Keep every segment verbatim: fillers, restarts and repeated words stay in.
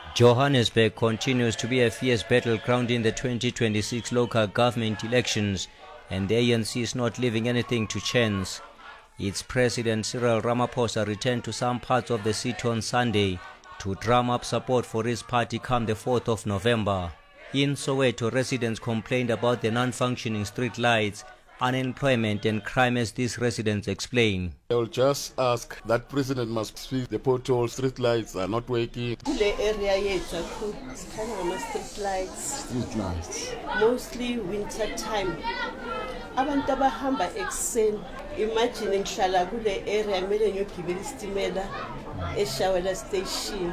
Johannesburg continues to be a fierce battleground in the twenty twenty-six local government elections, and the A N C is not leaving anything to chance. Its president Cyril Ramaphosa returned to some parts of the city on Sunday to drum up support for his party come the fourth of November. In Soweto, residents complained about the non-functioning street lights, unemployment and crime, as these residents explain. I will just ask that president must fix the potholes, street lights are not working. The area yethu sikhanya street lights. Street lights. Mostly winter time. Abantu abahamba ekuseni. Imagine ngihlala kule area mele ngiyogibela isitimela eShawela station.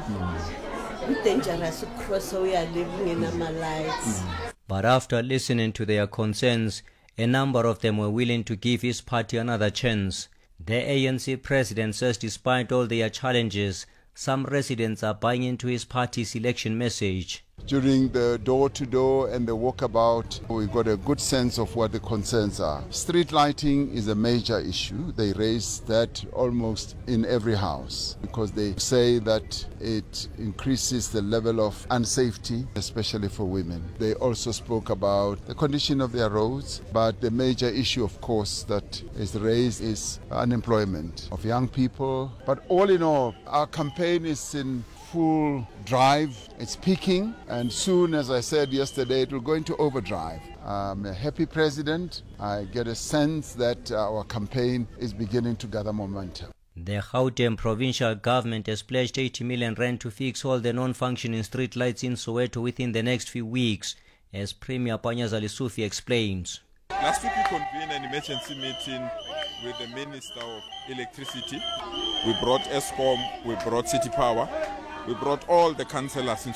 It's dangerous to cross over living in my lights. But after listening to their concerns, a number of them were willing to give his party another chance. The A N C president says despite all their challenges, some residents are buying into his party's election message. During the door-to-door and the walkabout, we got a good sense of what the concerns are. Street lighting is a major issue. They raise that almost in every house because they say that it increases the level of unsafety, especially for women. They also spoke about the condition of their roads, but the major issue, of course, that is raised is unemployment of young people. But all in all, our campaign is in full drive. It's peaking, and soon, as I said yesterday, it will go into overdrive. I'm a happy president. I get a sense that our campaign is beginning to gather momentum. The Gauteng provincial government has pledged eighty million rand to fix all the non-functioning street lights in Soweto within the next few weeks, as Premier Panyaza Lesufi explains. Last week we convened an emergency meeting with the Minister of Electricity. We brought Eskom, we brought City Power, we brought all the councillors in